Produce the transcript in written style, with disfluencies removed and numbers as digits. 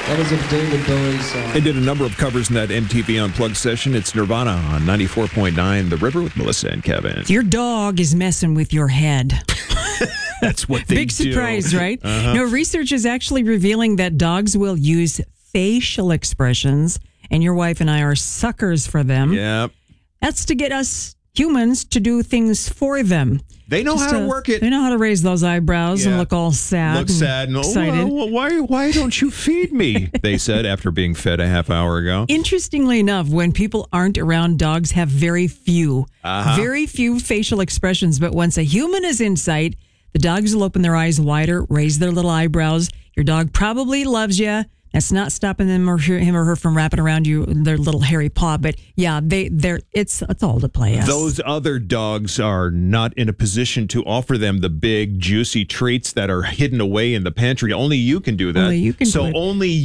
That was a David Bowie song. They did a number of covers in that MTV Unplugged session. It's Nirvana on 94.9 The River with Melissa and Kevin. Your dog is messing with your head. That's what they Big do. surprise, right? Uh-huh. No, research is actually revealing that dogs will use facial expressions, and your wife and I are suckers for them. Yeah. That's to get us humans to do things for them. They know how to work it. They know how to raise those eyebrows and look all sad. Look sad and excited. well, why don't you feed me? They said after being fed a half hour ago. Interestingly enough, when people aren't around, dogs have very few facial expressions. But once a human is in sight, the dogs will open their eyes wider, raise their little eyebrows. Your dog probably loves you. That's not stopping him or her from wrapping around you their little hairy paw. But yeah, it's all to play. Yes. Those other dogs are not in a position to offer them the big, juicy treats that are hidden away in the pantry. Only you can do that. Only you can do it. Only